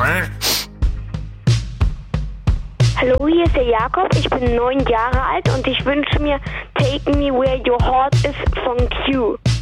Hallo, hier ist der Jakob, ich bin 9 Jahre alt und ich wünsche mir Take Me Where Your Heart Is von Q.